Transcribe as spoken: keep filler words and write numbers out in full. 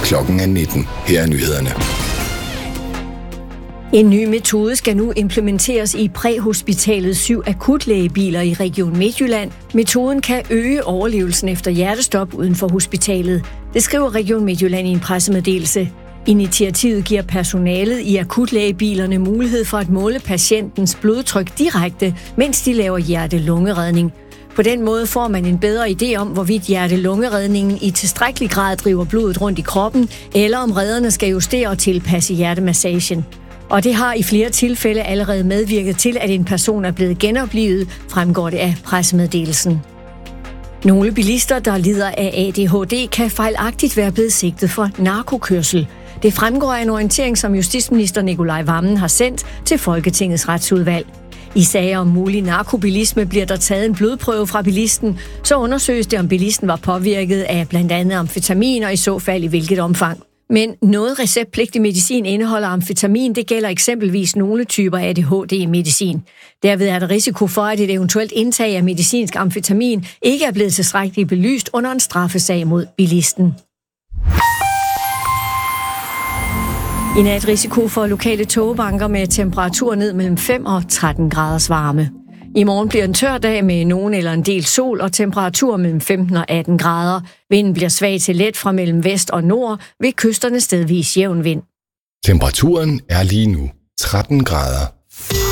Klokken er nitten. Her er nyhederne. En ny metode skal nu implementeres i præhospitalets syv akutlægebiler i Region Midtjylland. Metoden kan øge overlevelsen efter hjertestop uden for hospitalet. Det skriver Region Midtjylland i en pressemeddelelse. Initiativet giver personalet i akutlægebilerne mulighed for at måle patientens blodtryk direkte, mens de laver hjerte-lungeredning. På den måde får man en bedre idé om, hvorvidt hjerte-lungeredningen i tilstrækkelig grad driver blodet rundt i kroppen, eller om redderne skal justere og tilpasse hjertemassagen. Og det har i flere tilfælde allerede medvirket til, at en person er blevet genoplivet, fremgår det af pressemeddelelsen. Nogle bilister, der lider af A D H D, kan fejlagtigt være blevet sigtet for narkokørsel. Det fremgår af en orientering, som justitsminister Nicolai Wammen har sendt til Folketingets retsudvalg. I sager om mulig narkobilisme bliver der taget en blodprøve fra bilisten, så undersøges det, om bilisten var påvirket af blandt andet amfetamin, og i så fald i hvilket omfang. Men noget receptpligtig medicin indeholder amfetamin, det gælder eksempelvis nogle typer A D H D-medicin. Derved er der risiko for, at et eventuelt indtag af medicinsk amfetamin ikke er blevet tilstrækkeligt belyst under en straffesag mod bilisten. I nat risiko for lokale tågebanker med temperatur ned mellem fem og tretten graders varme. I morgen bliver en tør dag med nogen eller en del sol og temperatur mellem femten og atten grader. Vinden bliver svag til let fra mellem vest og nord, ved kysterne stedvis jævn vind. Temperaturen er lige nu tretten grader.